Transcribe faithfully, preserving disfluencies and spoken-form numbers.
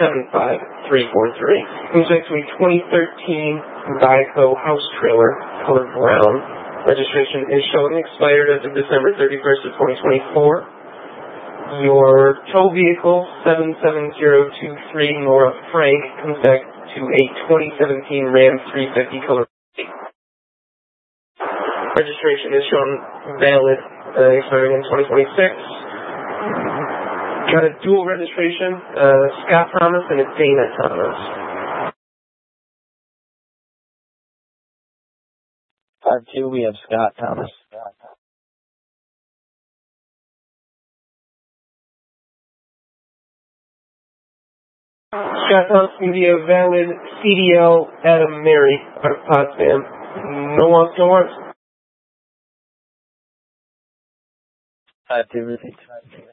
seven five three four three. Comes next to a twenty thirteen Geico house trailer, color brown. Registration is showing expired as of December thirty-first of twenty twenty-four. Your tow vehicle, seven seven zero two three Nora Frank, comes back to a twenty seventeen Ram three fifty color. Registration is shown valid, uh, expiring in twenty twenty-six. Got a dual registration, uh, Scott Thomas and a Dana Thomas. five two, we have Scott Thomas. Scott Thomas can be a valid C D L Adam Mary out of Potsdam. No wants, no wants. five two, repeat.